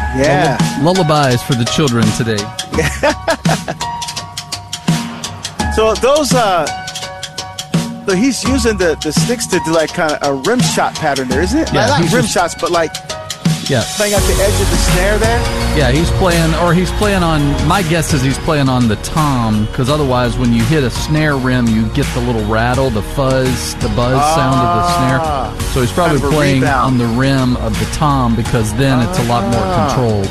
Yeah. Lullabies for the children today. So those, so he's using the sticks to do like kind of a rim shot pattern there, isn't it? Yeah, Not rim shots, but like playing at the edge of the snare there. Yeah, he's playing on, my guess is he's playing on the tom, because otherwise when you hit a snare rim, you get the little rattle, the fuzz, the buzz sound of the snare. So he's probably playing on the rim of the tom, because then it's a lot more controlled.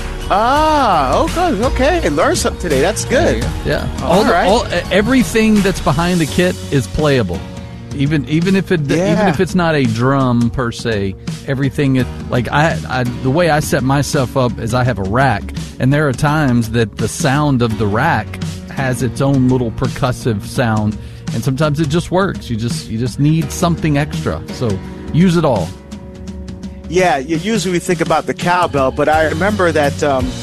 Okay. Learn something today. That's good. Yeah. Everything that's behind the kit is playable. Even if it's not a drum per se, everything is like the way I set myself up is I have a rack, and there are times that the sound of the rack has its own little percussive sound, and sometimes it just works. You just need something extra. So use it all. Yeah, usually we think about the cowbell, but I remember that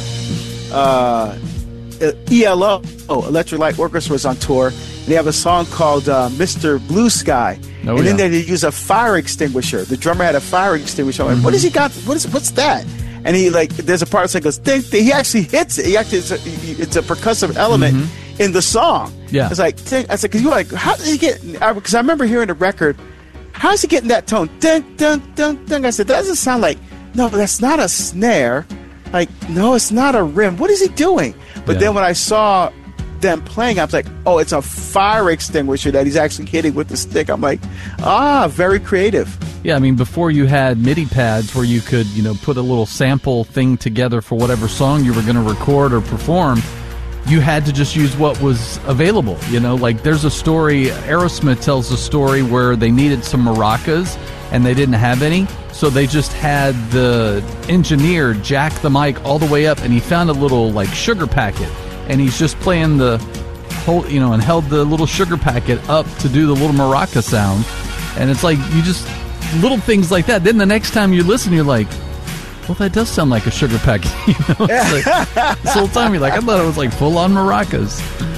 ELO, Electric Light Orchestra, was on tour, and they have a song called Mr. Blue Sky. Then they use a fire extinguisher. The drummer had a fire extinguisher. I'm like, what has he got? What's that? And he there's a part that goes, ding, ding. He actually hits it. It's a percussive element in the song. Yeah. It's like, ding. I said, because you're like, how did he get? Because I remember hearing the record. How's he getting that tone? Dun, dun, dun, dun. I said, that doesn't sound like, no, that's not a snare. Like, no, it's not a rim. What is he doing? But then when I saw them playing, I was like, oh, it's a fire extinguisher that he's actually hitting with the stick. I'm like, very creative. Yeah, I mean, before you had MIDI pads where you could, put a little sample thing together for whatever song you were going to record or perform, you had to just use what was available. Like there's a story, Aerosmith tells a story where they needed some maracas and they didn't have any, so they just had the engineer jack the mic all the way up, and he found a little like sugar packet, and he's just playing the whole, and held the little sugar packet up to do the little maraca sound. And it's like, you just, little things like that. Then the next time you listen, you're like, well, that does sound like a sugar packet. This whole time you're like, I thought it was like full-on maracas.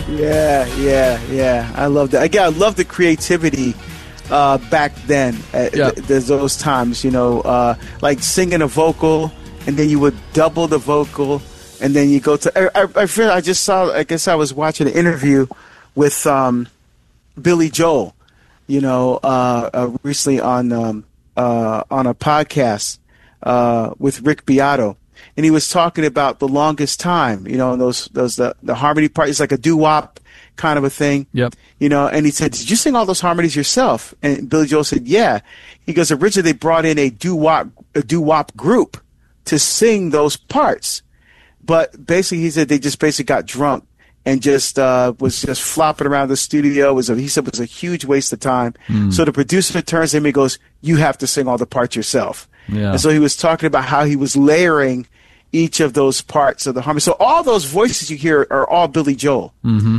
Yeah. I love that. Again, I love the creativity back then. There's those times, like singing a vocal, and then you would double the vocal, and then you go to. I just saw. I guess I was watching an interview with Billy Joel, recently on a podcast. With Rick Beato, and he was talking about The Longest Time, the harmony part is like a doo-wop kind of a thing. Yep. And he said, did you sing all those harmonies yourself? And Billy Joel said, yeah. He goes, originally they brought in a doo-wop group to sing those parts, but basically he said they just basically got drunk and just was just flopping around the studio. He said it was a huge waste of time. So the producer turns to him and goes, you have to sing all the parts yourself. Yeah. And so he was talking about how he was layering each of those parts of the harmony. So all those voices you hear are all Billy Joel,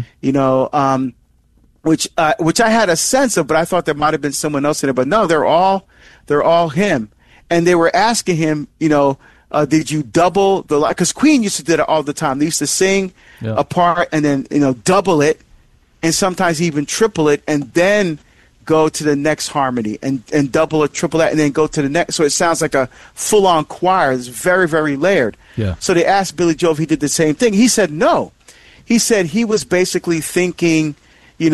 which I had a sense of, but I thought there might have been someone else in it. But no, they're all him. And they were asking him, did you double the line? Because Queen used to do it all the time. They used to sing a part and then, double it, and sometimes even triple it, and then go to the next harmony and double or triple that, and then go to the next. So it sounds like a full-on choir. It's very, very layered. Yeah. So they asked Billy Joel if he did the same thing. He said no. He said he was basically thinking, he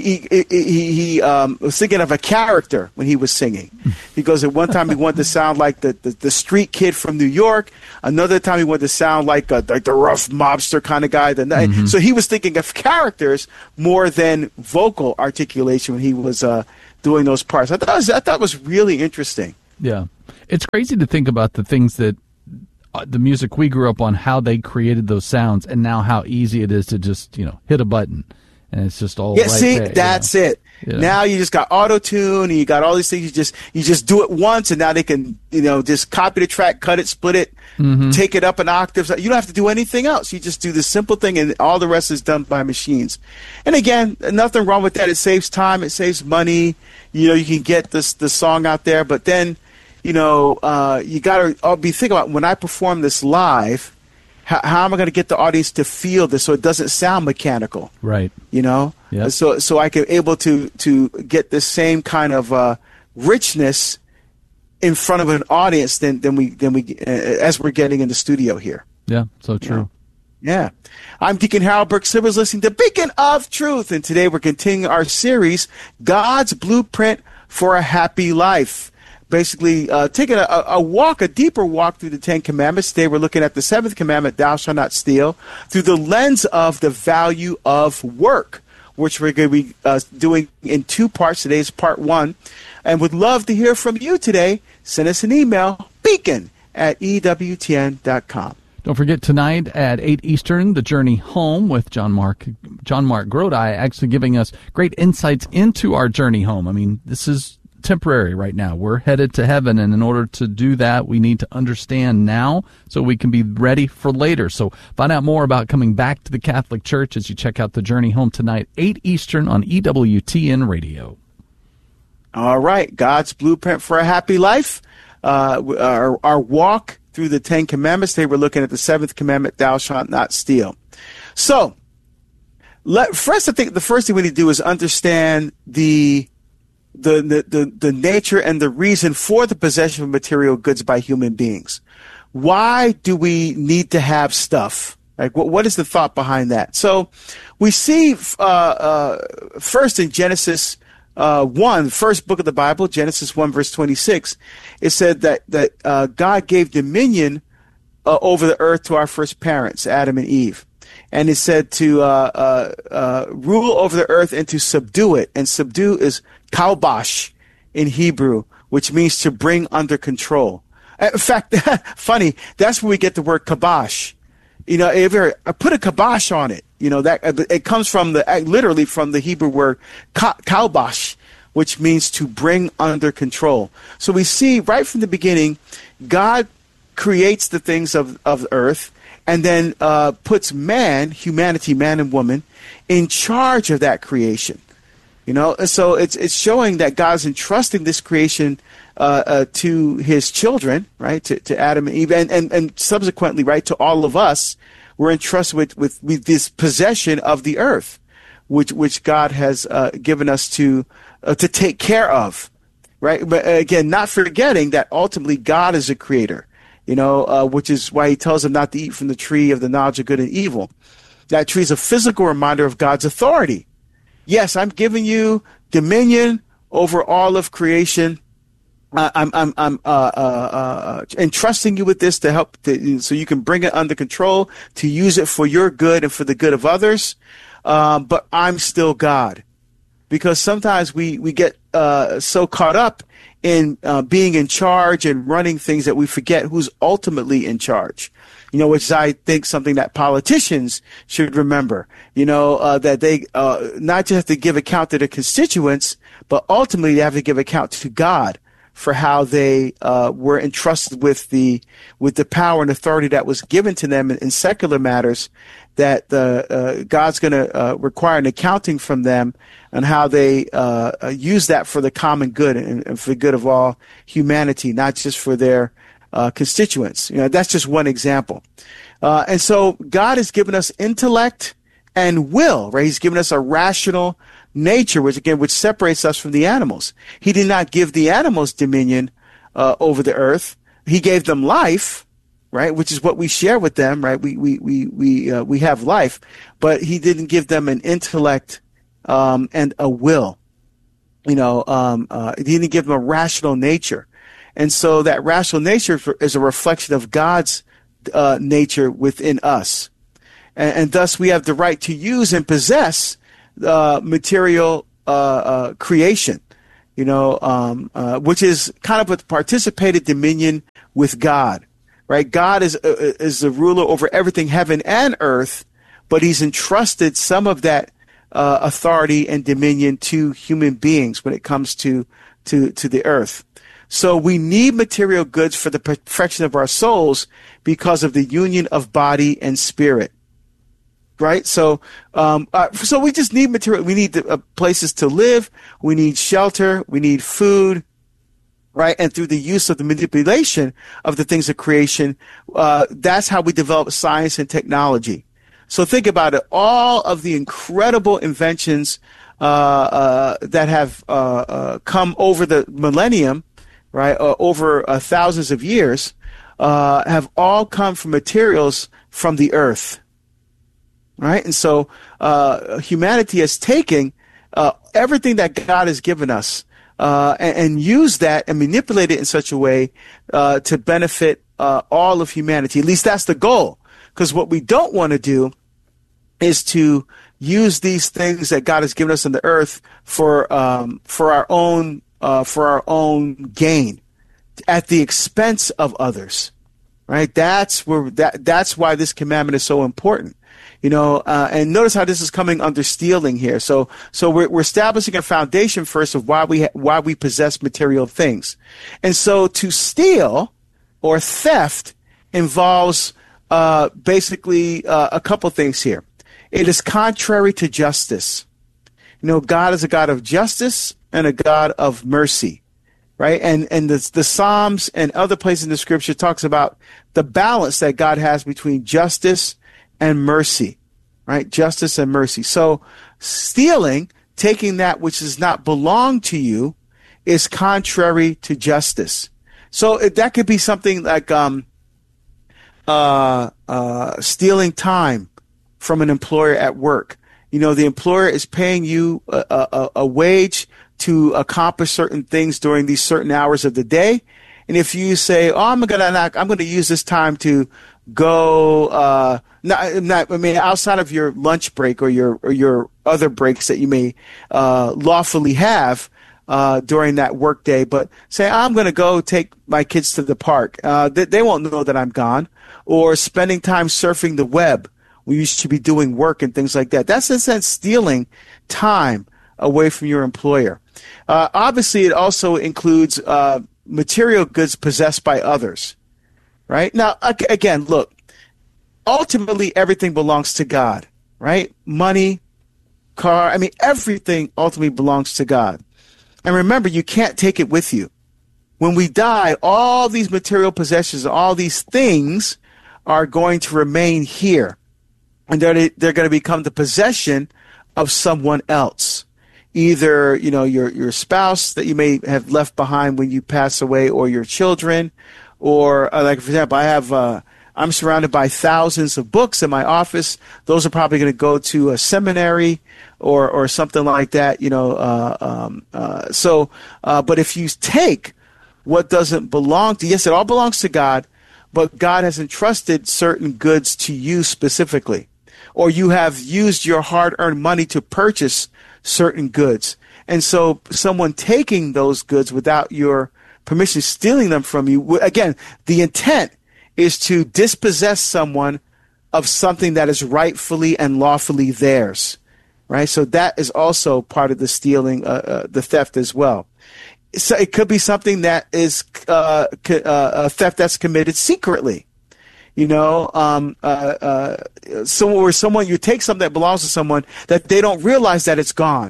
was thinking of a character when he was singing. He goes, at one time he wanted to sound like the street kid from New York. Another time he wanted to sound like the rough mobster kind of guy. So he was thinking of characters more than vocal articulation when he was doing those parts. I thought it was really interesting. Yeah. It's crazy to think about the things that the music we grew up on, how they created those sounds, and now how easy it is to just, hit a button. And it's just all right there, that's it. Yeah. Now you just got auto-tune, and you got all these things. You just do it once, and now they can, just copy the track, cut it, split it, take it up an octave. You don't have to do anything else. You just do this simple thing, and all the rest is done by machines. And again, nothing wrong with that. It saves time. It saves money. You can get the song out there. But then, you got to be thinking about when I perform this live, how am I going to get the audience to feel this so it doesn't sound mechanical? Right. Yep. So I can able to get the same kind of richness in front of an audience than we as we're getting in the studio here. Yeah, so true. Yeah. I'm Deacon Harold Burke Sivers, listening to Beacon of Truth, and today we're continuing our series, God's Blueprint for a Happy Life. Basically, taking a deeper walk through the Ten Commandments. Today we're looking at the seventh commandment, thou shalt not steal, through the lens of the value of work, which we're going to be doing in two parts. Today is part one. And would love to hear from you today. Send us an email, beacon@ewtn.com. Don't forget tonight at 8 Eastern, The Journey Home with John Mark Grodi, actually giving us great insights into our journey home. I mean, this is temporary right now. We're headed to heaven, and in order to do that, we need to understand now so we can be ready for later. So find out more about coming back to the Catholic Church as you check out The Journey Home tonight, 8 Eastern on EWTN Radio. All right, God's Blueprint for a Happy Life. Our walk through the Ten Commandments. Today we're looking at the seventh commandment, thou shalt not steal. So, first, I think the first thing we need to do is understand the nature and the reason for the possession of material goods by human beings. Why do we need to have stuff? Like, what is the thought behind that? So, we see first in Genesis 1, the first book of the Bible, Genesis 1, verse 26, it said that God gave dominion over the earth to our first parents, Adam and Eve. And it said to rule over the earth and to subdue it. And subdue is kalbash in Hebrew, which means to bring under control. In fact, funny, that's where we get the word kibosh. You know, if you put a kibosh on it, you know, that it comes from literally from the Hebrew word kalbash, which means to bring under control. So we see right from the beginning, God creates the things of earth and then puts humanity, man and woman, in charge of that creation. You know, so it's showing that God's entrusting this creation to his children, right, to Adam and Eve, and subsequently, right, to all of us. We're entrusted with this possession of the earth, which God has given us to take care of, right? But again, not forgetting that ultimately God is a creator, you know, which is why he tells them not to eat from the tree of the knowledge of good and evil. That tree is a physical reminder of God's authority. Yes, I'm giving you dominion over all of creation. I'm entrusting you with this to help, so you can bring it under control, to use it for your good and for the good of others. But I'm still God, because sometimes we get so caught up in being in charge and running things that we forget who's ultimately in charge. You know, which is, I think, something that politicians should remember, you know, that they not just have to give account to their constituents, but ultimately they have to give account to God for how they were entrusted with the power and authority that was given to them in secular matters, that God's going to require an accounting from them on how they use that for the common good and for the good of all humanity, not just for their constituents. You know, that's just one example. And so God has given us intellect and will, right? He's given us a rational nature, which separates us from the animals. He did not give the animals dominion over the earth. He gave them life, right? Which is what we share with them, right? We have life, but he didn't give them an intellect and a will. You know, he didn't give them a rational nature. And so that rational nature is a reflection of God's nature within us. And thus we have the right to use and possess material creation, you know, which is kind of a participated dominion with God, right? God is the ruler over everything, heaven and earth, but he's entrusted some of that authority and dominion to human beings when it comes to the earth. So we need material goods for the perfection of our souls because of the union of body and spirit. Right? So we just need material. We need places to live. We need shelter. We need food. Right? And through the use of the manipulation of the things of creation, that's how we develop science and technology. So think about it. All of the incredible inventions that have come over the millennium, right, over thousands of years, have all come from materials from the earth, right? And so humanity has taken everything that God has given us and used that and manipulated it in such a way to benefit all of humanity. At least that's the goal. Because what we don't want to do is to use these things that God has given us on the earth for our own gain at the expense of others, right? That's why this commandment is so important, and notice how this is coming under stealing here. So we're establishing a foundation first of why we possess material things. And so to steal or theft involves basically a couple things here. It is contrary to justice. God is a God of justice and a God of mercy, right? And the Psalms and other places in the Scripture talks about the balance that God has between justice and mercy, right? Justice and mercy. So stealing, taking that which does not belong to you, is contrary to justice. So that could be something like stealing time from an employer at work. The employer is paying you a wage to accomplish certain things during these certain hours of the day. And if you say, I'm going to use this time to go, outside of your lunch break or your other breaks that you may lawfully have during that work day, but say, I'm going to go take my kids to the park. They won't know that I'm gone. Or spending time surfing the web. We used to be doing work and things like that. That's in a sense stealing time away from your employer. Obviously, it also includes material goods possessed by others, right? Now, again, look, ultimately everything belongs to God, right? Money, car, everything ultimately belongs to God. And remember, you can't take it with you. When we die, all these material possessions, all these things are going to remain here. And they're going to become the possession of someone else. Either, your spouse that you may have left behind when you pass away, or your children, or like, for example, I'm surrounded by thousands of books in my office. Those are probably going to go to a seminary or something like that, but if you take what doesn't belong to, yes, it all belongs to God, but God has entrusted certain goods to you specifically. Or you have used your hard-earned money to purchase certain goods. And so someone taking those goods without your permission, stealing them from you, again, the intent is to dispossess someone of something that is rightfully and lawfully theirs, right? So that is also part of the stealing, the theft as well. So it could be something that is a theft that's committed secretly. Someone you take something that belongs to someone that they don't realize that it's gone.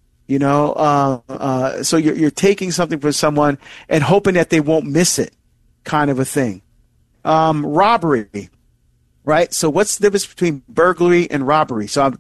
So you're taking something from someone and hoping that they won't miss it, kind of a thing. Robbery, right? So what's the difference between burglary and robbery? So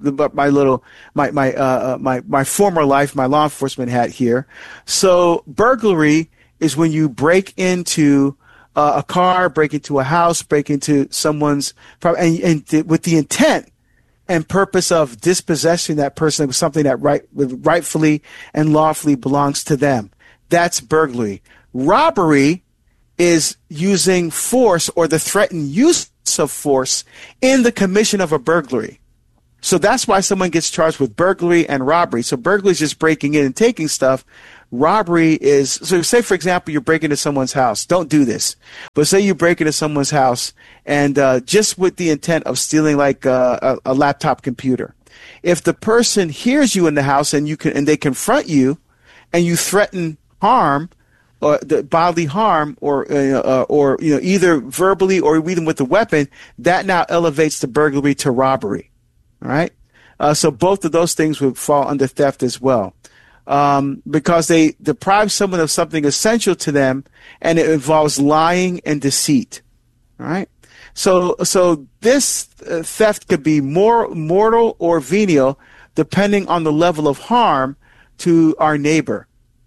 my former life, my law enforcement hat here. So burglary is when you break into a car, break into a house, break into someone's property, and with the intent and purpose of dispossessing that person with something that rightfully and lawfully belongs to them. That's burglary. Robbery is using force or the threatened use of force in the commission of a burglary. So that's why someone gets charged with burglary and robbery. So burglary is just breaking in and taking stuff. Robbery is, so say, for example, you're breaking into someone's house. Don't do this. But say you break into someone's house and just with the intent of stealing like a laptop computer. If the person hears you in the house and they confront you and you threaten harm, or the bodily harm, or either verbally or even with a weapon, that now elevates the burglary to robbery. All right? So both of those things would fall under theft as well. Because they deprive someone of something essential to them, and it involves lying and deceit. All right? So this theft could be more mortal or venial, depending on the level of harm to our neighbor.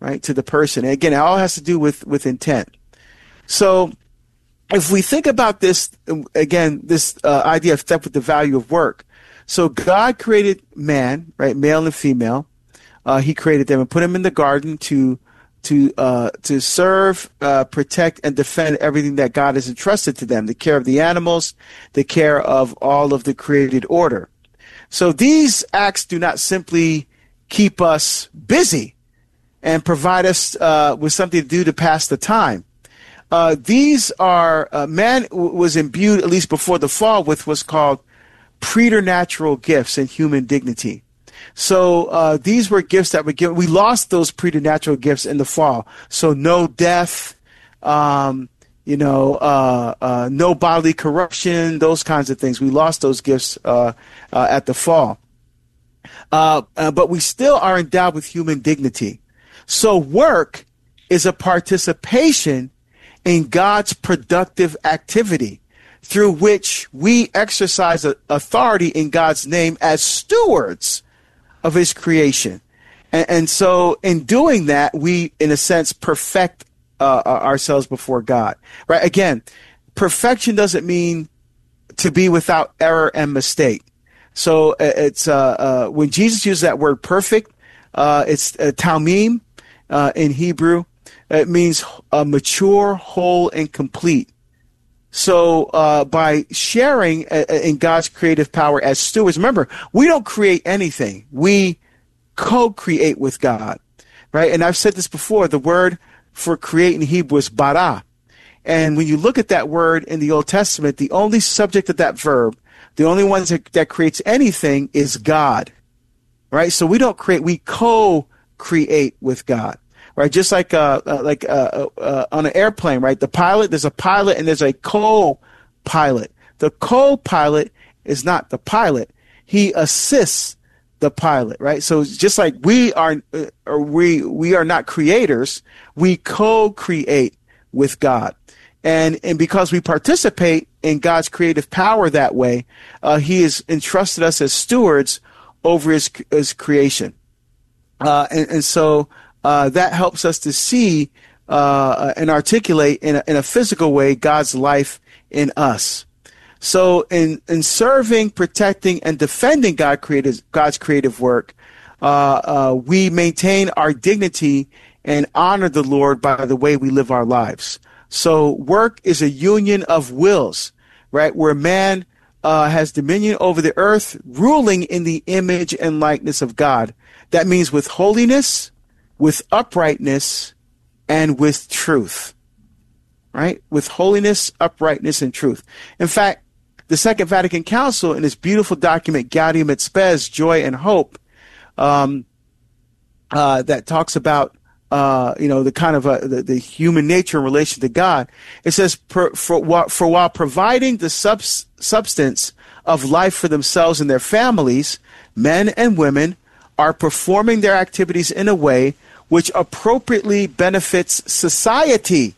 right, to the person. And again, it all has to do with intent. So if we think about this, again, this idea of step with the value of work. So God created man, right, male and female. He created them and put them in the garden to serve, protect, and defend everything that God has entrusted to them, the care of the animals, the care of all of the created order. So these acts do not simply keep us busy and provide us with something to do to pass the time. These are, man was imbued, at least before the fall, with what's called preternatural gifts and human dignity. So these were gifts that were given. We lost those preternatural gifts in the fall. So no death, no bodily corruption, those kinds of things. We lost those gifts at the fall. But we still are endowed with human dignity. So work is a participation in God's productive activity through which we exercise authority in God's name as stewards of his creation. And so in doing that, we, in a sense, perfect ourselves before God. Right? Again, perfection doesn't mean to be without error and mistake. So it's when Jesus used that word perfect, it's tamim in Hebrew. It means mature, whole, and complete. So by sharing in God's creative power as stewards, remember, we don't create anything. We co-create with God, right? And I've said this before, the word for create in Hebrew is bara. And when you look at that word in the Old Testament, the only subject of that verb, the only one that creates anything is God, right? So we don't create, we co-create with God. Right, just like on an airplane, right? The pilot, there's a pilot and there's a co-pilot. The co-pilot is not the pilot; he assists the pilot, right? So just like we are not creators, we co-create with God, and because we participate in God's creative power that way, He has entrusted us as stewards over His creation, and so. That helps us to see and articulate in a physical way God's life in us. So in serving, protecting, and defending God's creative work, we maintain our dignity and honor the Lord by the way we live our lives. So work is a union of wills, right, where man has dominion over the earth, ruling in the image and likeness of God. That means with holiness, with uprightness, and with truth, right? With holiness, uprightness, and truth. In fact, the Second Vatican Council, in its beautiful document, Gaudium et Spes, Joy and Hope, that talks about, the kind of the human nature in relation to God, it says, for while providing the substance of life for themselves and their families, men and women are performing their activities in a way which appropriately benefits society.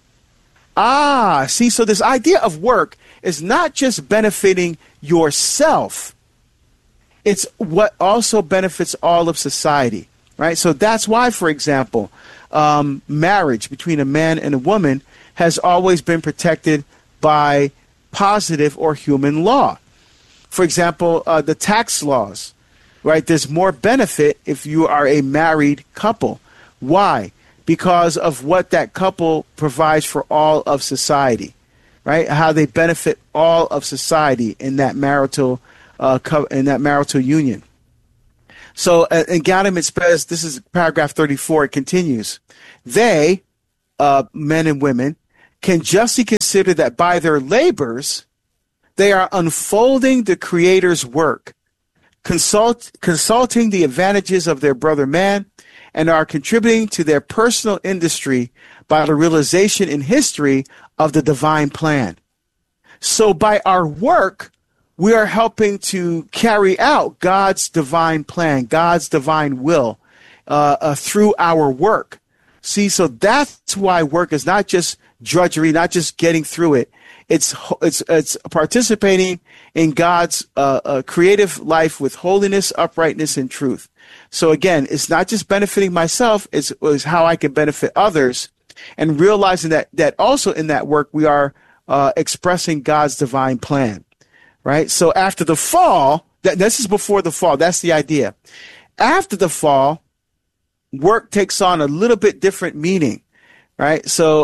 See, so this idea of work is not just benefiting yourself. It's what also benefits all of society, right? So that's why, for example, marriage between a man and a woman has always been protected by positive or human law. For example, the tax laws. Right, there's more benefit if you are a married couple. Why? Because of what that couple provides for all of society, right? How they benefit all of society in that marital union. So in Gaudium et Spes, this is paragraph 34. It continues. They, men and women, can justly consider that by their labors, they are unfolding the Creator's work, consulting the advantages of their brother man, and are contributing to their personal industry by the realization in history of the divine plan. So by our work, we are helping to carry out God's divine plan, God's divine will through our work. See, so that's why work is not just drudgery, not just getting through it. It's participating in God's creative life with holiness, uprightness, and truth. So again, it's not just benefiting myself, it's how I can benefit others, and realizing that also in that work we are expressing God's divine plan, right? So after the fall, this is before the fall, that's the idea. After the fall, work takes on a little bit different meaning, right? So,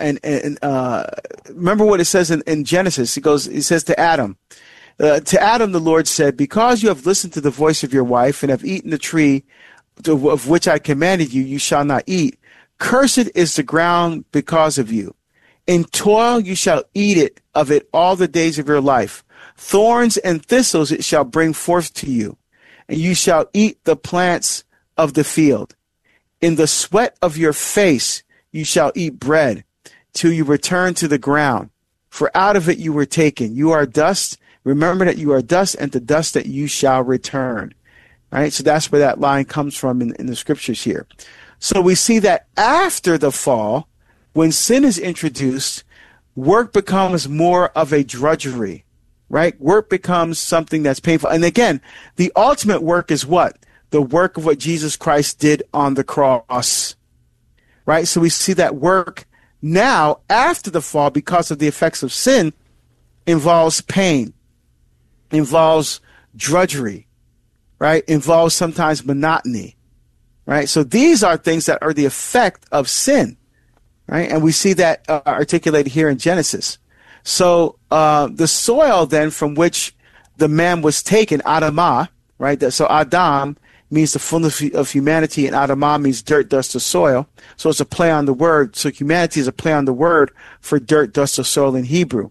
remember what it says in Genesis. It says to Adam, the Lord said, because you have listened to the voice of your wife and have eaten the tree of which I commanded you, you shall not eat. Cursed is the ground because of you. In toil you shall eat of it all the days of your life. Thorns and thistles it shall bring forth to you, and you shall eat the plants of the field. In the sweat of your face you shall eat bread, till you return to the ground. For out of it you were taken. You are dust. Remember that you are dust, and to dust that you shall return. Right? So that's where that line comes from in the scriptures here. So we see that after the fall, when sin is introduced, work becomes more of a drudgery. Right? Work becomes something that's painful. And again, the ultimate work is what? The work of what Jesus Christ did on the cross. Right? So we see that work now, after the fall, because of the effects of sin, involves pain, involves drudgery, right? Involves sometimes monotony, right? So these are things that are the effect of sin, right? And we see that articulated here in Genesis. So the soil then from which the man was taken, Adamah, right? So Adam means the fullness of humanity, and Adamah means dirt, dust, or soil. So it's a play on the word. So humanity is a play on the word for dirt, dust, or soil in Hebrew.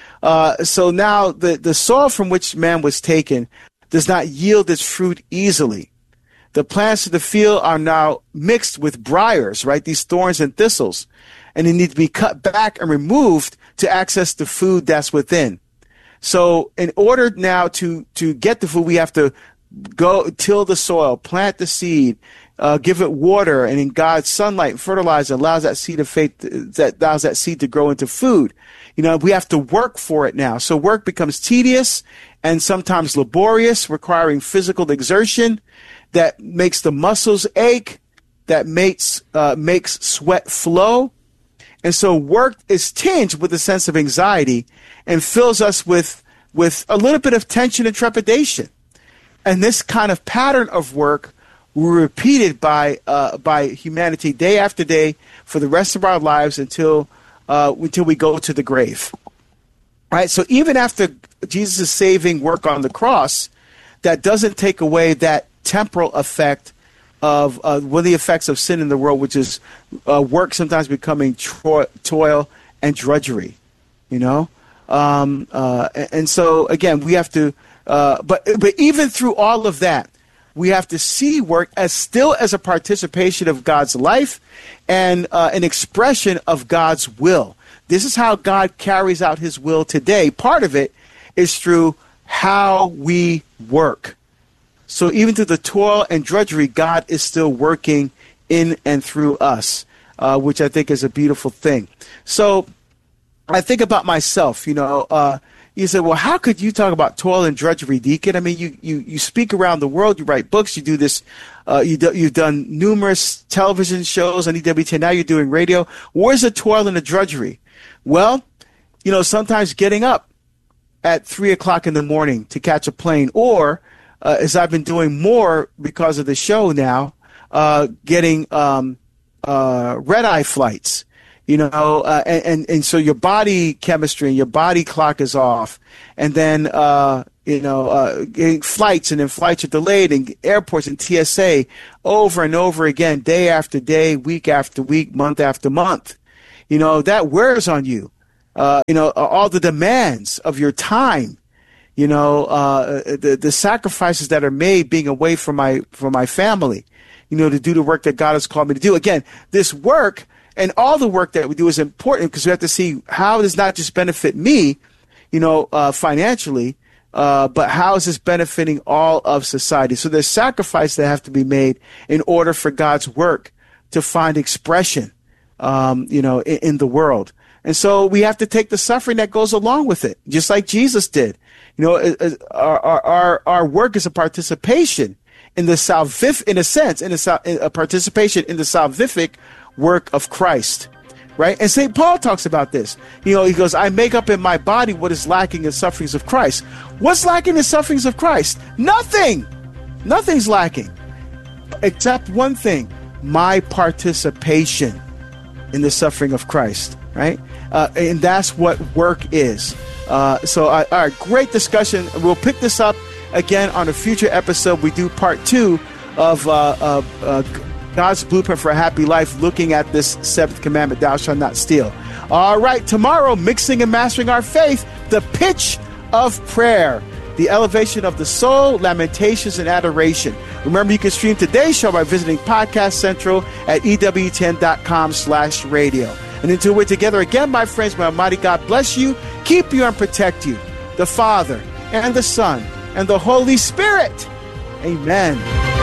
So now the soil from which man was taken does not yield its fruit easily. The plants of the field are now mixed with briars, right? These thorns and thistles, and they need to be cut back and removed to access the food that's within. So in order now to get the food, we have to go till the soil, plant the seed, give it water, and in God's sunlight and fertilizer allows that seed of faith, that allows that seed to grow into food. You know, we have to work for it now. So work becomes tedious and sometimes laborious, requiring physical exertion that makes the muscles ache, that makes sweat flow. And so work is tinged with a sense of anxiety and fills us with a little bit of tension and trepidation. And this kind of pattern of work will be repeated by humanity day after day for the rest of our lives until we go to the grave. Right? So even after Jesus' saving work on the cross, that doesn't take away that temporal effect of one of the effects of sin in the world, which is work sometimes becoming toil and drudgery. You know, and so again, we have to. But even through all of that, we have to see work as a participation of God's life and an expression of God's will. This is how God carries out his will today. Part of it is through how we work. So even through the toil and drudgery, God is still working in and through us, which I think is a beautiful thing. So I think about myself, you said, well, how could you talk about toil and drudgery, Deacon? I mean, you speak around the world, you write books, you do this, you've done numerous television shows on EWTN, now you're doing radio. Where's the toil and the drudgery? Well, sometimes getting up at 3 o'clock in the morning to catch a plane, or as I've been doing more because of the show now, getting red-eye flights. And so your body chemistry and your body clock is off, and then getting flights, and then flights are delayed, and airports and TSA over and over again, day after day, week after week, month after month. That wears on you. All the demands of your time. The sacrifices that are made being away from my family. To do the work that God has called me to do. Again, this work. And all the work that we do is important because we have to see how does not just benefit me, financially, but how is this benefiting all of society? So there's sacrifices that have to be made in order for God's work to find expression, in the world. And so we have to take the suffering that goes along with it, just like Jesus did. You know, our work is a participation in the participation in the salvific work of Christ, right? And St. Paul talks about this. You know, he goes, I make up in my body what is lacking in the sufferings of Christ. What's lacking in the sufferings of Christ? Nothing. Nothing's lacking, except one thing: my participation in the suffering of Christ, right? And that's what work is. All right, great discussion. We'll pick this up again on a future episode. We do part 2 of God's blueprint for a happy life, looking at this 7th commandment, thou shalt not steal. All right, tomorrow, mixing and mastering our faith, the pitch of prayer, the elevation of the soul, lamentations, and adoration. Remember, you can stream today's show by visiting Podcast Central at EWTN.com/radio. And until we're together again, my friends, may Almighty God bless you, keep you, and protect you, the Father, and the Son, and the Holy Spirit. Amen.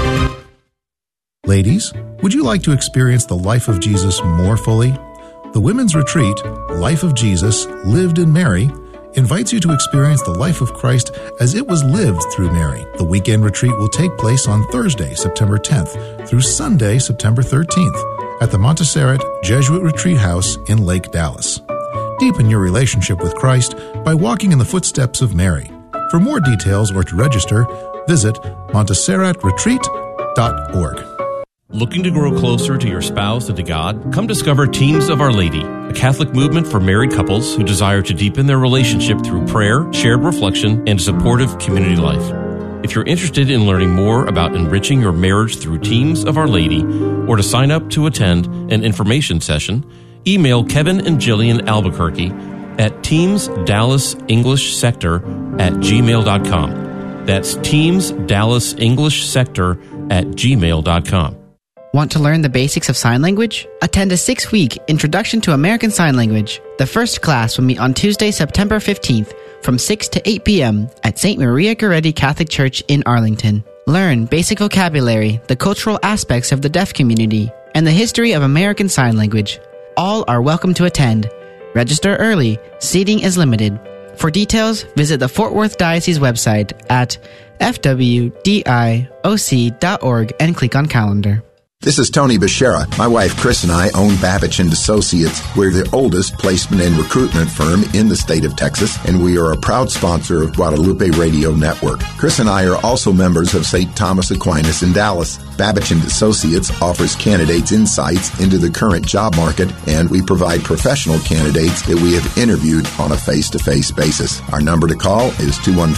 Ladies, would you like to experience the life of Jesus more fully? The Women's Retreat, Life of Jesus, Lived in Mary, invites you to experience the life of Christ as it was lived through Mary. The weekend retreat will take place on Thursday, September 10th, through Sunday, September 13th, at the Montserrat Jesuit Retreat House in Lake Dallas. Deepen your relationship with Christ by walking in the footsteps of Mary. For more details or to register, visit montserratretreat.org. Looking to grow closer to your spouse and to God? Come discover Teams of Our Lady, a Catholic movement for married couples who desire to deepen their relationship through prayer, shared reflection, and a supportive community life. If you're interested in learning more about enriching your marriage through Teams of Our Lady, or to sign up to attend an information session, email Kevin and Jillian Albuquerque at teamsdallasenglishsector@gmail.com. That's teamsdallasenglishsector@gmail.com. Want to learn the basics of sign language? Attend a 6-week Introduction to American Sign Language. The first class will meet on Tuesday, September 15th from 6 to 8 p.m. at St. Maria Goretti Catholic Church in Arlington. Learn basic vocabulary, the cultural aspects of the deaf community, and the history of American Sign Language. All are welcome to attend. Register early. Seating is limited. For details, visit the Fort Worth Diocese website at fwdioc.org and click on Calendar. This is Tony Beshara. My wife Chris and I own Babich & Associates. We're the oldest placement and recruitment firm in the state of Texas, and we are a proud sponsor of Guadalupe Radio Network. Chris and I are also members of St. Thomas Aquinas in Dallas. Babich & Associates offers candidates insights into the current job market, and we provide professional candidates that we have interviewed on a face-to-face basis. Our number to call is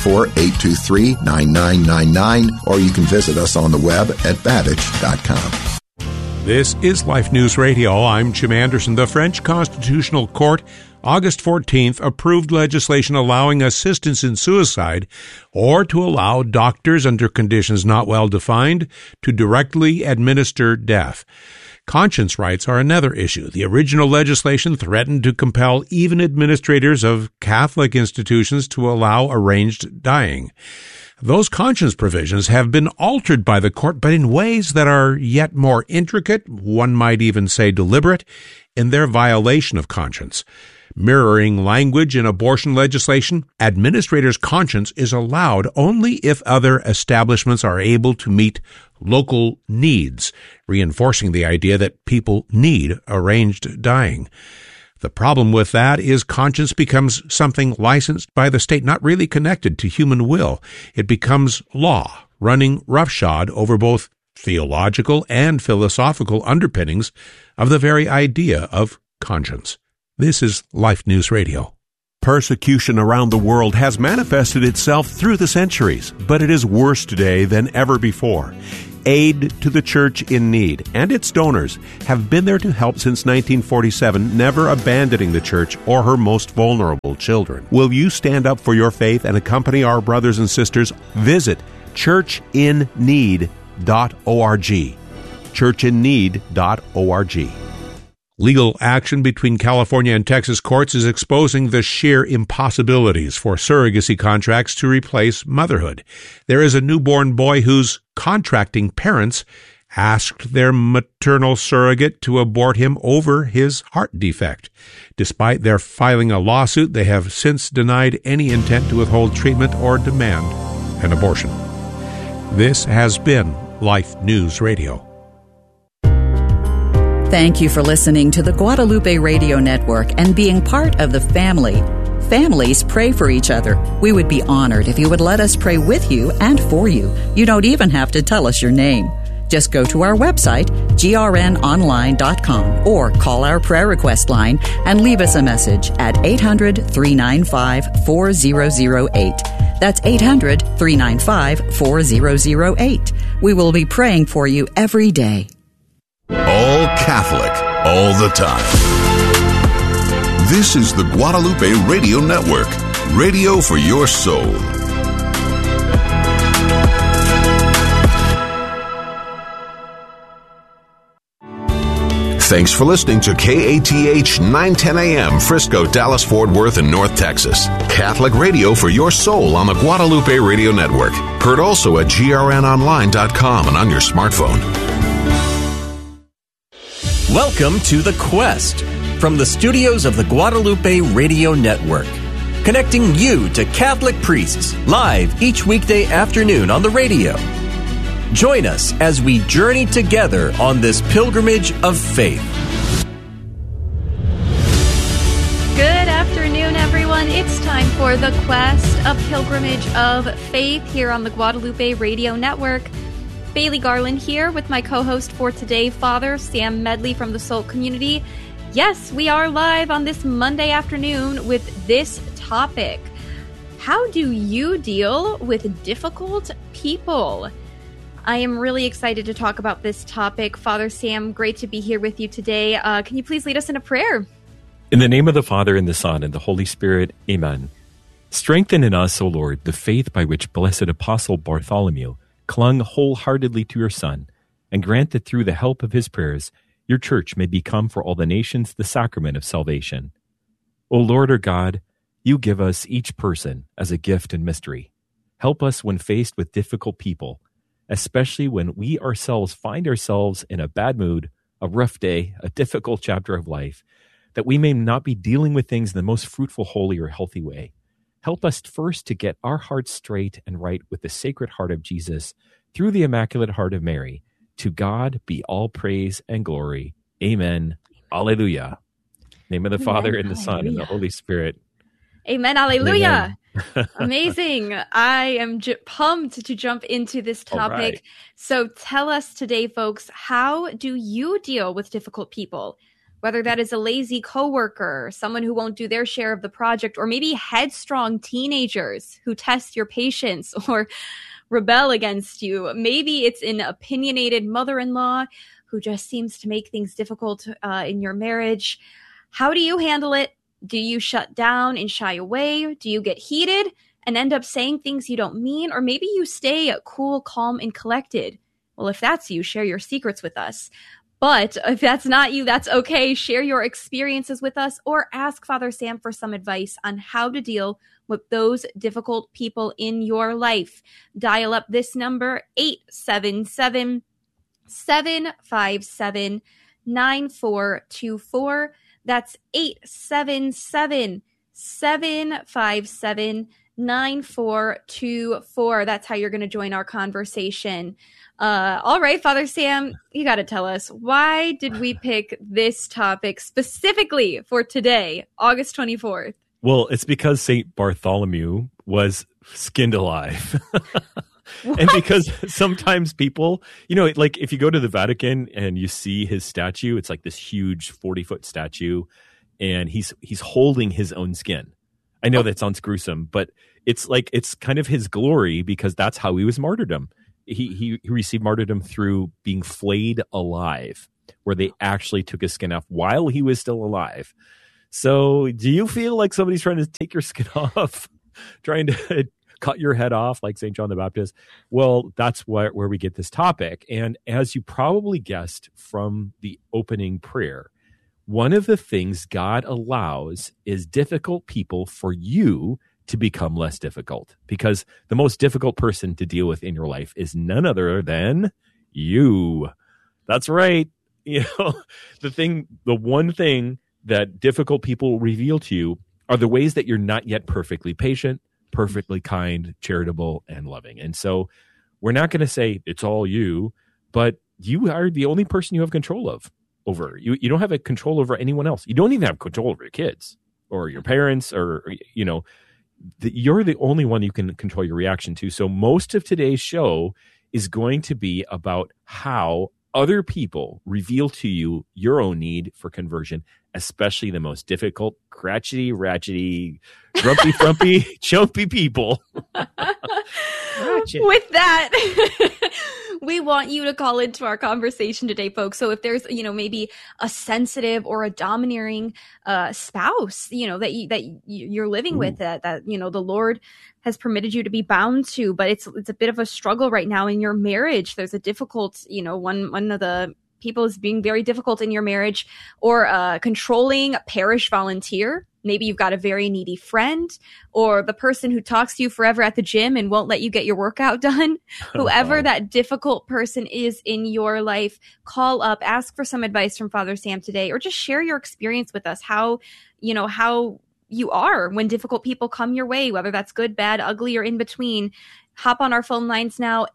214-823-9999, or you can visit us on the web at babich.com. This is Life News Radio. I'm Jim Anderson. The French Constitutional Court, August 14th, approved legislation allowing assistance in suicide or to allow doctors under conditions not well defined to directly administer death. Conscience rights are another issue. The original legislation threatened to compel even administrators of Catholic institutions to allow arranged dying. Those conscience provisions have been altered by the court, but in ways that are yet more intricate, one might even say deliberate, in their violation of conscience. Mirroring language in abortion legislation, administrators' conscience is allowed only if other establishments are able to meet local needs, reinforcing the idea that people need arranged dying. The problem with that is conscience becomes something licensed by the state, not really connected to human will. It becomes law, running roughshod over both theological and philosophical underpinnings of the very idea of conscience. This is Life News Radio. Persecution around the world has manifested itself through the centuries, but it is worse today than ever before. Aid to the Church in Need and its donors have been there to help since 1947, never abandoning the Church or her most vulnerable children. Will you stand up for your faith and accompany our brothers and sisters? Visit churchinneed.org. churchinneed.org. Legal action between California and Texas courts is exposing the sheer impossibilities for surrogacy contracts to replace motherhood. There is a newborn boy whose contracting parents asked their maternal surrogate to abort him over his heart defect. Despite their filing a lawsuit, they have since denied any intent to withhold treatment or demand an abortion. This has been Life News Radio. Thank you for listening to the Guadalupe Radio Network and being part of the family. Families pray for each other. We would be honored if you would let us pray with you and for you. You don't even have to tell us your name. Just go to our website, grnonline.com, or call our prayer request line and leave us a message at 800-395-4008. That's 800-395-4008. We will be praying for you every day. All Catholic, all the time. This is the Guadalupe Radio Network, radio for your soul. Thanks for listening to KATH 910 AM, Frisco, Dallas, Fort Worth, and North Texas. Catholic radio for your soul on the Guadalupe Radio Network. Heard also at grnonline.com and on your smartphone. Welcome to The Quest from the studios of the Guadalupe Radio Network. Connecting you to Catholic priests live each weekday afternoon on the radio. Join us as we journey together on this pilgrimage of faith. Good afternoon, everyone. It's time for The Quest, a pilgrimage of faith here on the Guadalupe Radio Network. Bailey Garland here with my co-host for today, Father Sam Medley from the Soul Community. Yes, we are live on this Monday afternoon with this topic. How do you deal with difficult people? I am really excited to talk about this topic. Father Sam, great to be here with you today. Can you please lead us in a prayer? In the name of the Father, and the Son, and the Holy Spirit, amen. Strengthen in us, O Lord, the faith by which blessed Apostle Bartholomew clung wholeheartedly to your Son, and grant that through the help of his prayers, your church may become for all the nations the sacrament of salvation. O Lord our God, you give us each person as a gift and mystery. Help us when faced with difficult people, especially when we ourselves find ourselves in a bad mood, a rough day, a difficult chapter of life, that we may not be dealing with things in the most fruitful, holy, or healthy way. Help us first to get our hearts straight and right with the Sacred Heart of Jesus through the Immaculate Heart of Mary. To God be all praise and glory. Amen. Alleluia. Name of the Father, and the Son, and the Holy Spirit. Amen. Alleluia. Amazing. I am pumped to jump into this topic. Right. So tell us today, folks, how do you deal with difficult people? Whether that is a lazy coworker, someone who won't do their share of the project, or maybe headstrong teenagers who test your patience or rebel against you. Maybe it's an opinionated mother-in-law who just seems to make things difficult in your marriage. How do you handle it? Do you shut down and shy away? Do you get heated and end up saying things you don't mean? Or maybe you stay cool, calm, and collected. Well, if that's you, share your secrets with us. But if that's not you, that's okay. Share your experiences with us or ask Father Sam for some advice on how to deal with those difficult people in your life. Dial up this number, 877-757-9424. That's 877-757-9424. That's how you're going to join our conversation. All right, Father Sam, you got to tell us, why did we pick this topic specifically for today, August 24th? Well, it's because St. Bartholomew was skinned alive. And because sometimes people, you know, like if you go to the Vatican and you see his statue, it's like this huge 40-foot statue, and he's holding his own skin. I know that sounds gruesome, but it's like it's kind of his glory because that's how he was martyrdom. He received martyrdom through being flayed alive, where they actually took his skin off while he was still alive. So do you feel like somebody's trying to take your skin off, trying to cut your head off like St. John the Baptist? Well, that's where we get this topic. And as you probably guessed from the opening prayer, one of the things God allows is difficult people for you to become less difficult, because the most difficult person to deal with in your life is none other than you. That's right. You know, the one thing that difficult people reveal to you are the ways that you're not yet perfectly patient, perfectly kind, charitable, and loving. And so we're not going to say it's all you, but you are the only person you have control over. You don't have a control over anyone else. You don't even have control over your kids or your parents, or, you know, you're the only one you can control your reaction to. So most of today's show is going to be about how other people reveal to you your own need for conversion, especially the most difficult, crotchety, ratchety, grumpy, frumpy, chumpy people. With that, we want you to call into our conversation today, folks. So if there's, you know, maybe a sensitive or a domineering spouse, you know, that you're living with, that you know the Lord has permitted you to be bound to, but it's a bit of a struggle right now in your marriage. There's a difficult, you know, one of the people is being very difficult in your marriage, or controlling parish volunteer. Maybe you've got a very needy friend, or the person who talks to you forever at the gym and won't let you get your workout done. Whoever that difficult person is in your life, call up, ask for some advice from Father Sam today, or just share your experience with us, how you are when difficult people come your way, whether that's good, bad, ugly, or in between. Hop on our phone lines now,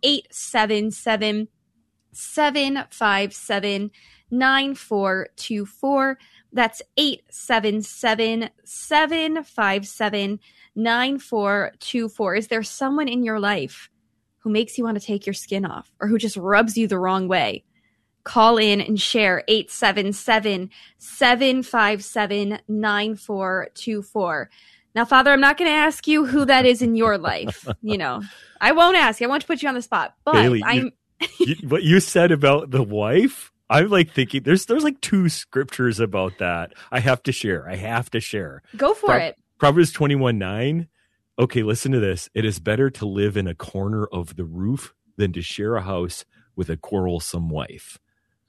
877-757-9424. That's 877-757-9424. Is there someone in your life who makes you want to take your skin off, or who just rubs you the wrong way? Call in and share, 877-757-9424. Now, Father, I'm not going to ask you who that is in your life. You know, I won't ask you. I want to put you on the spot. But Bailey, what you said about the wife, I'm like thinking there's like 2 scriptures about that. I have to share. Go for it. Proverbs 21:9. Okay, listen to this. It is better to live in a corner of the roof than to share a house with a quarrelsome wife.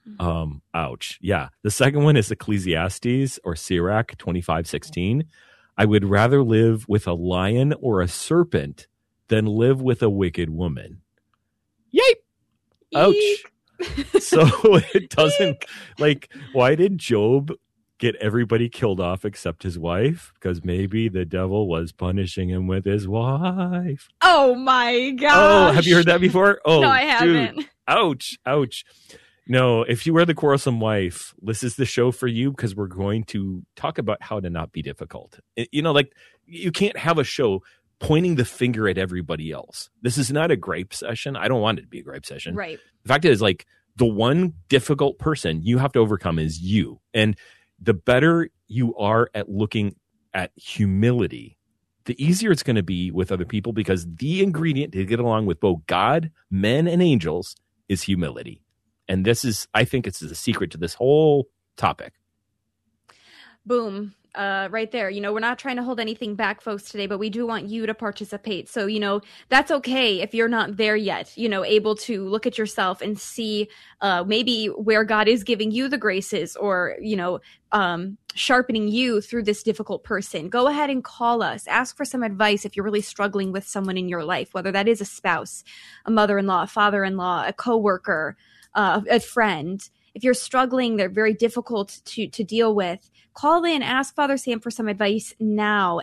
Ouch. Yeah. The second one is Ecclesiastes, or Sirach 25:16. I would rather live with a lion or a serpent than live with a wicked woman. Yay! Ouch. So it doesn't, like, why did Job get everybody killed off except his wife? Because maybe the devil was punishing him with his wife. Oh my gosh. Oh, have you heard that before? Oh, no, I haven't. Dude. Ouch. No, if you were the quarrelsome wife, this is the show for you, because we're going to talk about how to not be difficult. You know, like, you can't have a show pointing the finger at everybody else. This is not a gripe session. I don't want it to be a gripe session. Right. The fact is, like, the one difficult person you have to overcome is you. And the better you are at looking at humility, the easier it's going to be with other people, because the ingredient to get along with both God, men, and angels is humility. And I think it's the secret to this whole topic. Boom. Right there. You know, we're not trying to hold anything back, folks, today, but we do want you to participate. So, you know, that's okay if you're not there yet, you know, able to look at yourself and see maybe where God is giving you the graces, or, you know, sharpening you through this difficult person. Go ahead and call us. Ask for some advice if you're really struggling with someone in your life, whether that is a spouse, a mother-in-law, a father-in-law, a coworker, a friend. If you're struggling, they're very difficult to deal with. Call in, ask Father Sam for some advice now.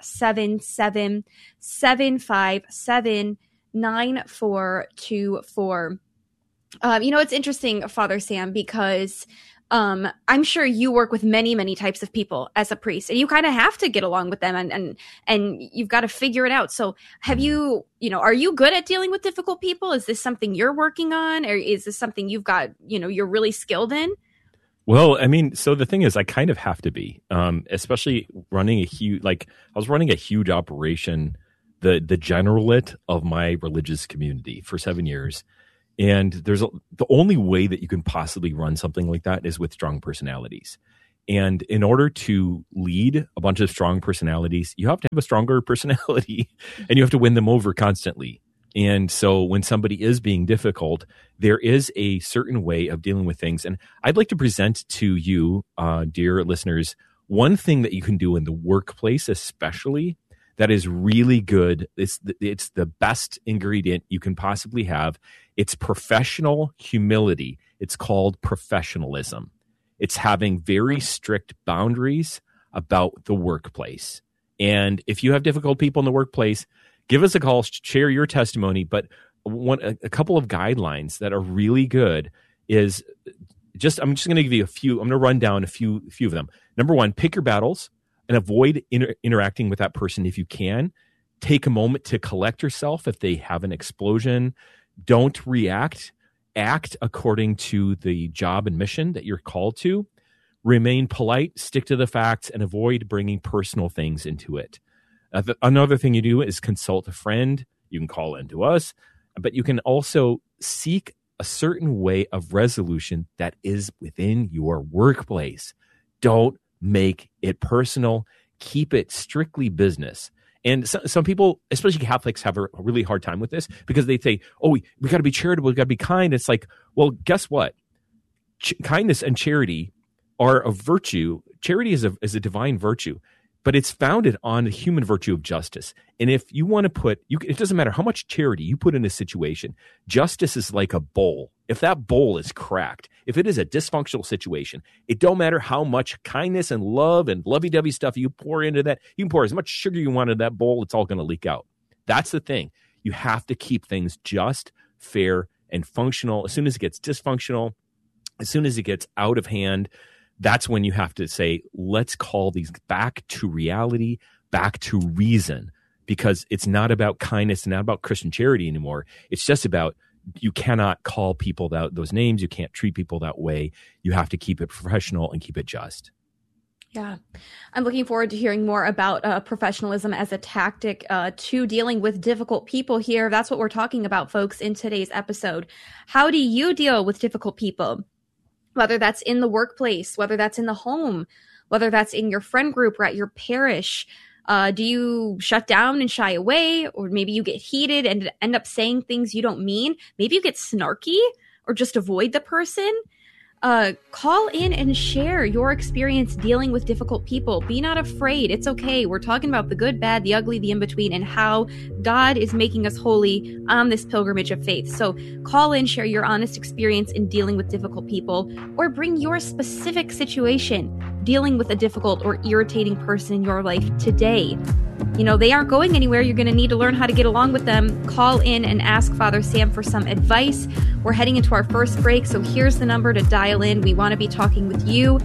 877-757-9424. You know, it's interesting, Father Sam, because I'm sure you work with many, many types of people as a priest, and you kind of have to get along with them, and you've got to figure it out. So have you, you know, are you good at dealing with difficult people? Is this something you're working on, or is this something you've got, you know, you're really skilled in? Well, I mean, so the thing is, I kind of have to be, especially running I was running a huge operation, the generalate of my religious community for 7 years. And the only way that you can possibly run something like that is with strong personalities. And in order to lead a bunch of strong personalities, you have to have a stronger personality, and you have to win them over constantly. And so when somebody is being difficult, there is a certain way of dealing with things. And I'd like to present to you, dear listeners, one thing that you can do in the workplace, especially, that is really good. It's the best ingredient you can possibly have. It's professional humility. It's called professionalism. It's having very strict boundaries about the workplace. And if you have difficult people in the workplace, give us a call, share your testimony. But a couple of guidelines that are really good is I'm just going to give you a few. I'm going to run down a few of them. Number one, pick your battles and avoid interacting with that person if you can. Take a moment to collect yourself if they have an explosion. Don't react. Act according to the job and mission that you're called to. Remain polite, stick to the facts, and avoid bringing personal things into it. Another thing you do is consult a friend. You can call into us, but you can also seek a certain way of resolution that is within your workplace. Don't make it personal. Keep it strictly business. And some people, especially Catholics, have a really hard time with this because they say, oh, we got to be charitable, we got to be kind. It's like, well, guess what? Kindness and charity are a virtue. Charity is a divine virtue, but it's founded on the human virtue of justice. And if you want to it doesn't matter how much charity you put in a situation, justice is like a bowl. If that bowl is cracked, if it is a dysfunctional situation, it don't matter how much kindness and love and lovey-dovey stuff you pour into that. You can pour as much sugar you want into that bowl, it's all going to leak out. That's the thing. You have to keep things just, fair, and functional. As soon as it gets dysfunctional, as soon as it gets out of hand, that's when you have to say, let's call these back to reality, back to reason, because it's not about kindness and not about Christian charity anymore. It's just about you cannot call people those names. You can't treat people that way. You have to keep it professional and keep it just. Yeah. I'm looking forward to hearing more about professionalism as a tactic to dealing with difficult people here. That's what we're talking about, folks, in today's episode. How do you deal with difficult people? Whether that's in the workplace, whether that's in the home, whether that's in your friend group or at your parish. Do you shut down and shy away? Or maybe you get heated and end up saying things you don't mean. Maybe you get snarky or just avoid the person. Call in and share your experience dealing with difficult people. Be not afraid. It's okay. We're talking about the good, bad, the ugly, the in-between, and how God is making us holy on this pilgrimage of faith. So call in, share your honest experience in dealing with difficult people, or bring your specific situation dealing with a difficult or irritating person in your life today. You know, they aren't going anywhere. You're going to need to learn how to get along with them. Call in and ask Father Sam for some advice. We're heading into our first break, so here's the number to dial in. We want to be talking with you.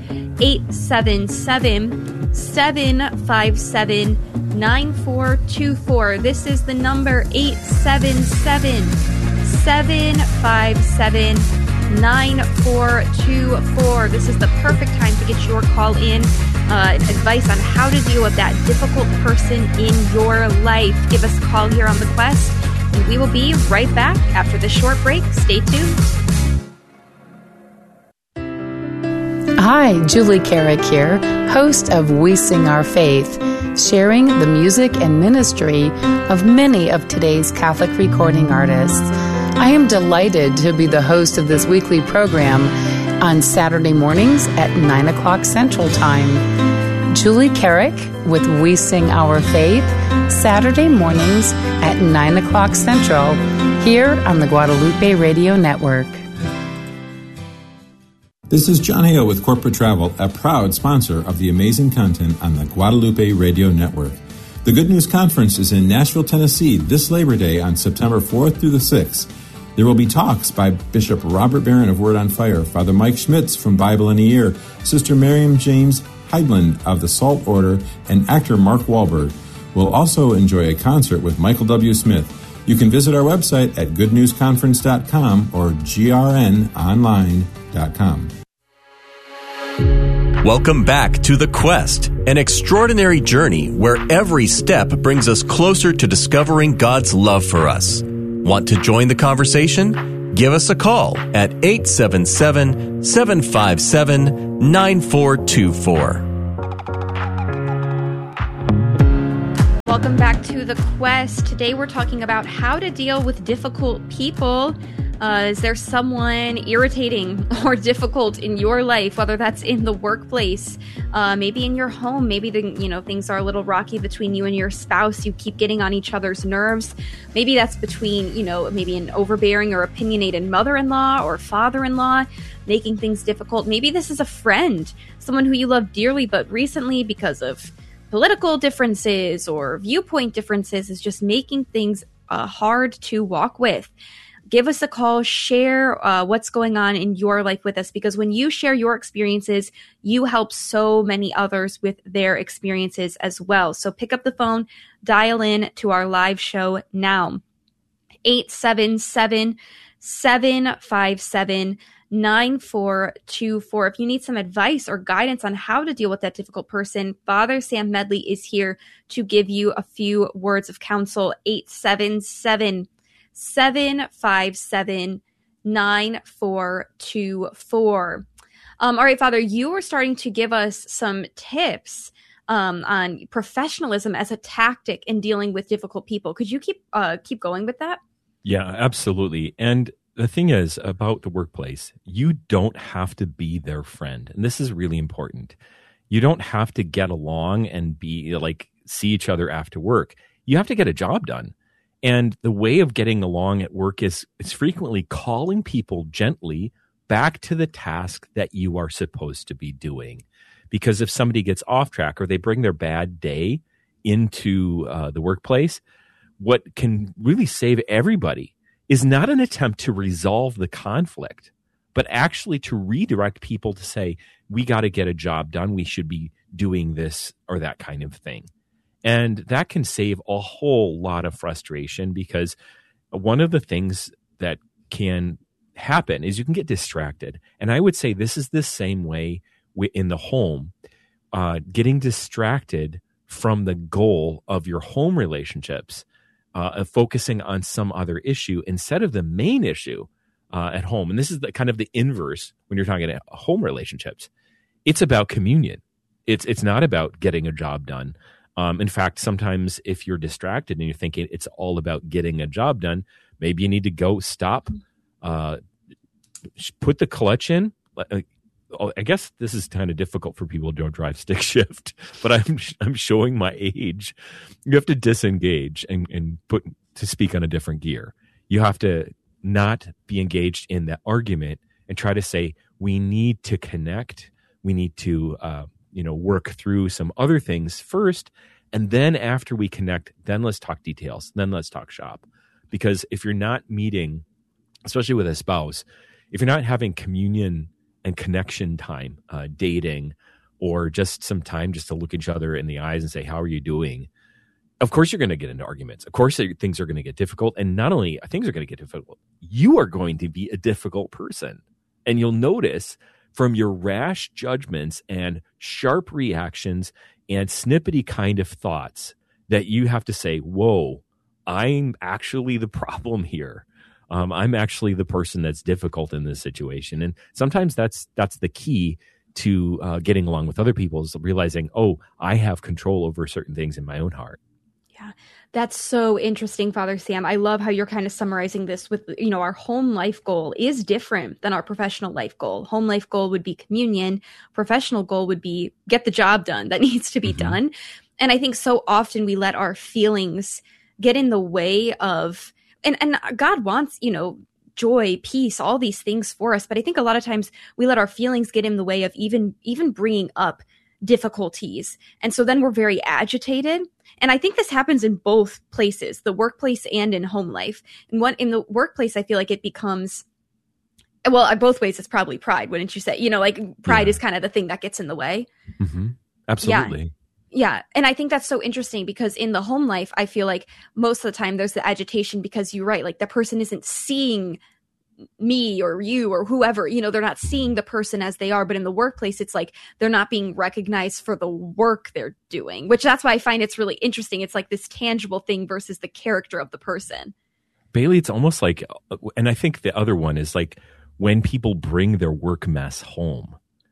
877-757-9424. This is the number, 877-757-9424. This is the perfect time to get your call in. Advice on how to deal with that difficult person in your life. Give us a call here on The Quest, and we will be right back after this short break. Stay tuned. Hi, Julie Carrick here, host of We Sing Our Faith, sharing the music and ministry of many of today's Catholic recording artists. I am delighted to be the host of this weekly program on Saturday mornings at 9 o'clock Central Time. Julie Carrick with We Sing Our Faith, Saturday mornings at 9 o'clock Central, here on the Guadalupe Radio Network. This is John Hale with Corporate Travel, a proud sponsor of the amazing content on the Guadalupe Radio Network. The Good News Conference is in Nashville, Tennessee this Labor Day on September 4th through the 6th. There will be talks by Bishop Robert Barron of Word on Fire, Father Mike Schmitz from Bible in a Year, Sister Miriam James Heidland of the Salt Order, and actor Mark Wahlberg. We'll also enjoy a concert with Michael W. Smith. You can visit our website at goodnewsconference.com or grnonline.com. Welcome back to The Quest, an extraordinary journey where every step brings us closer to discovering God's love for us. Want to join the conversation? Give us a call at 877-757-9424. Welcome back to The Quest. Today we're talking about how to deal with difficult people. Is there someone irritating or difficult in your life, whether that's in the workplace, maybe in your home, maybe things are a little rocky between you and your spouse, you keep getting on each other's nerves. Maybe that's between, maybe an overbearing or opinionated mother-in-law or father-in-law, making things difficult. Maybe this is a friend, someone who you love dearly, but recently because of political differences or viewpoint differences is just making things hard to walk with. Give us a call, share what's going on in your life with us, because when you share your experiences, you help so many others with their experiences as well. So pick up the phone, dial in to our live show now. 877-757-9424. If you need some advice or guidance on how to deal with that difficult person, Father Sam Medley is here to give you a few words of counsel. 877-757-9424. All right, Father, you were starting to give us some tips on professionalism as a tactic in dealing with difficult people. Could you keep going with that? Yeah, absolutely. And the thing is about the workplace, you don't have to be their friend. And this is really important. You don't have to get along and be see each other after work. You have to get a job done. And the way of getting along at work is frequently calling people gently back to the task that you are supposed to be doing. Because if somebody gets off track or they bring their bad day into the workplace, what can really save everybody is not an attempt to resolve the conflict, but actually to redirect people to say, we got to get a job done. We should be doing this or that kind of thing. And that can save a whole lot of frustration, because one of the things that can happen is you can get distracted. And I would say this is the same way in the home, getting distracted from the goal of your home relationships, of focusing on some other issue instead of the main issue at home. And this is kind of the inverse when you're talking about home relationships. It's about communion. It's not about getting a job done. In fact, sometimes if you're distracted and you're thinking it's all about getting a job done, maybe you need to go stop, put the clutch in. I guess this is kind of difficult for people who don't drive stick shift, but I'm showing my age. You have to disengage and put to speak on a different gear. You have to not be engaged in that argument and try to say, we need to connect. We need to work through some other things first. And then after we connect, then let's talk details. Then let's talk shop. Because if you're not meeting, especially with a spouse, if you're not having communion and connection time, dating, or just some time just to look each other in the eyes and say, how are you doing? Of course, you're going to get into arguments. Of course, things are going to get difficult. And not only things are going to get difficult, you are going to be a difficult person. And you'll notice from your rash judgments and sharp reactions and snippety kind of thoughts that you have to say, whoa, I'm actually the problem here. I'm actually the person that's difficult in this situation. And sometimes that's the key to getting along with other people, is realizing, oh, I have control over certain things in my own heart. Yeah, that's so interesting, Father Sam. I love how you're kind of summarizing this with, our home life goal is different than our professional life goal. Home life goal would be communion. Professional goal would be get the job done that needs to be done. And I think so often we let our feelings get in the way of, and God wants, joy, peace, all these things for us. But I think a lot of times we let our feelings get in the way of even bringing up difficulties. And so then we're very agitated. And I think this happens in both places, the workplace and in home life. And in the workplace, I feel like it becomes, well, both ways, it's probably pride, wouldn't you say? Pride is kind of the thing that gets in the way. Mm-hmm. Absolutely. Yeah. And I think that's so interesting, because in the home life, I feel like most of the time there's the agitation because you're right. Like the person isn't seeing me or you or whoever, they're not seeing the person as they are. But in the workplace, it's like they're not being recognized for the work they're doing, which that's why I find it's really interesting. It's like this tangible thing versus the character of the person. Bailey, it's almost like, and I think the other one is like when people bring their work mess home,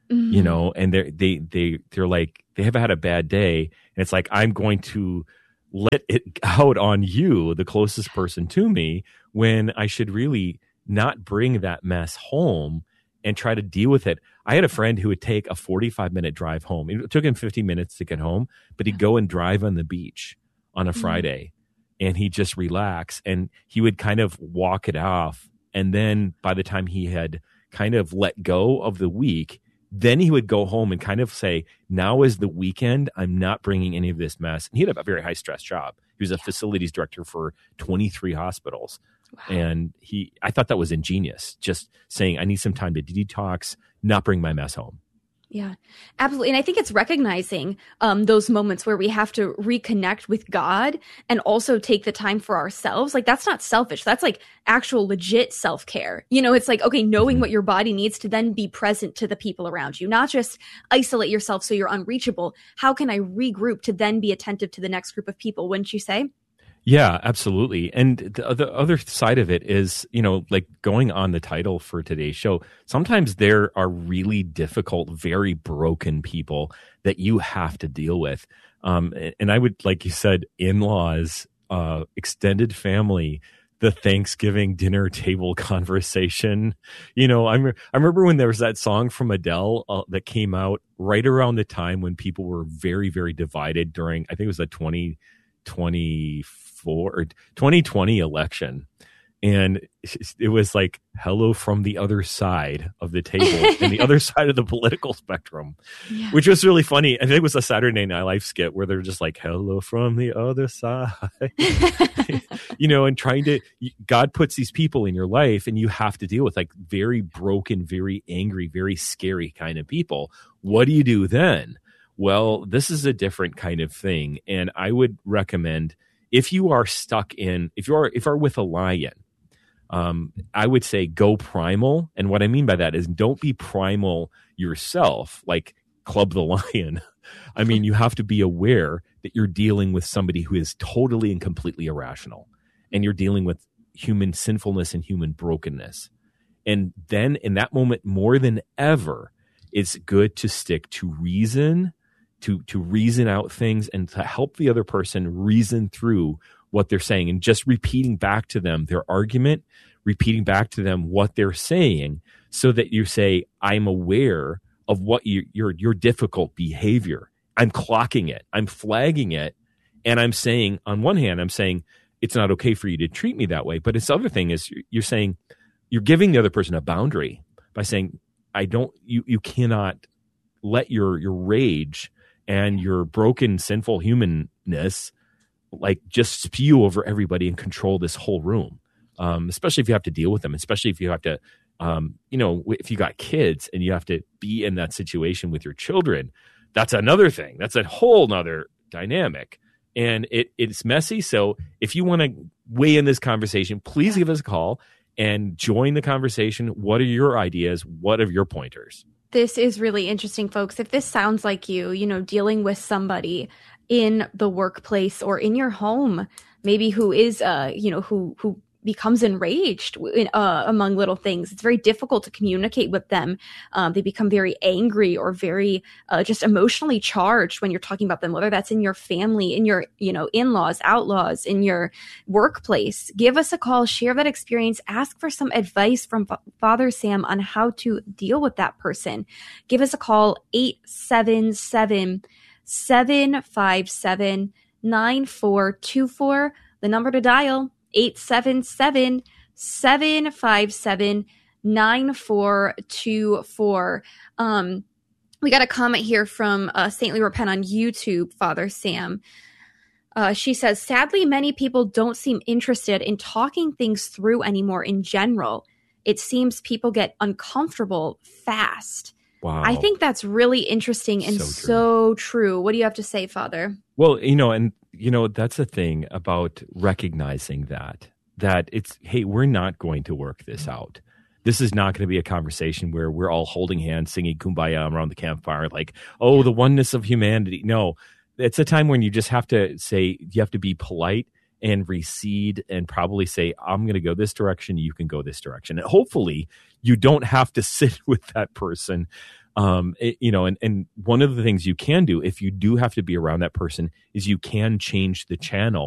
and they're like, they have had a bad day, and it's like, I'm going to let it out on you, the closest person to me, when I should really not bring that mess home and try to deal with it. I had a friend who would take a 45-minute drive home. It took him 15 minutes to get home, but he'd go and drive on the beach on a Friday, and he'd just relax, and he would kind of walk it off. And then by the time he had kind of let go of the week, then he would go home and kind of say, now is the weekend. I'm not bringing any of this mess. And he had a very high stress job. He was a facilities director for 23 hospitals. Wow. And I thought that was ingenious, just saying, I need some time to detox, not bring my mess home. Yeah, absolutely. And I think it's recognizing those moments where we have to reconnect with God and also take the time for ourselves. Like, that's not selfish. That's like actual legit self-care. It's like, okay, knowing what your body needs to then be present to the people around you, not just isolate yourself so you're unreachable. How can I regroup to then be attentive to the next group of people, wouldn't you say? Yeah, absolutely. And the other side of it is, like going on the title for today's show, sometimes there are really difficult, very broken people that you have to deal with. And I would, like you said, in-laws, extended family, the Thanksgiving dinner table conversation. I remember when there was that song from Adele that came out right around the time when people were very, very divided during, I think it was the 2020 election, and it was like hello from the other side of the table and the other side of the political spectrum, which was really funny. I think it was a Saturday Night Live skit where they're just like hello from the other side. And trying to, God puts these people in your life and you have to deal with like very broken, very angry, very scary kind of people. What do you do then? Well, this is a different kind of thing, and I would recommend, if you are stuck in, if you're with a lion, I would say go primal. And what I mean by that is don't be primal yourself, like club the lion. I mean, you have to be aware that you're dealing with somebody who is totally and completely irrational, and you're dealing with human sinfulness and human brokenness. And then in that moment, more than ever, it's good to stick to reason, to reason out things and to help the other person reason through what they're saying, and just repeating back to them their argument, repeating back to them what they're saying, so that you say, I'm aware of what your difficult behavior. I'm clocking it. I'm flagging it. And I'm saying, on one hand, I'm saying it's not okay for you to treat me that way. But this other thing is you're saying, you're giving the other person a boundary by saying, you cannot let your rage and your broken, sinful humanness like just spew over everybody and control this whole room. Especially if you have to deal with them, especially if you have to, if you got kids and you have to be in that situation with your children, that's another thing. That's a whole nother dynamic. And it's messy. So if you want to weigh in this conversation, please give us a call and join the conversation. What are your ideas? What are your pointers? This is really interesting, folks. If this sounds like you, dealing with somebody in the workplace or in your home, maybe who is, who becomes enraged among little things. It's very difficult to communicate with them. They become very angry or very just emotionally charged when you're talking about them, whether that's in your family, in your, in-laws, outlaws, in your workplace. Give us a call, share that experience, ask for some advice from Father Sam on how to deal with that person. Give us a call, 877-757-9424. The number to dial, 877-757-9424. We got a comment here from Saintly Repent on YouTube, Father Sam. She says, sadly, many people don't seem interested in talking things through anymore in general. It seems people get uncomfortable fast. Wow. I think that's really interesting and so true. What do you have to say, Father? Well, that's the thing about recognizing that it's, hey, we're not going to work this out. This is not going to be a conversation where we're all holding hands, singing Kumbaya around the campfire, like, oh, the oneness of humanity. No, it's a time when you just have to say, you have to be polite and recede and probably say, I'm going to go this direction. You can go this direction. And hopefully you don't have to sit with that person. And one of the things you can do if you do have to be around that person is you can change the channel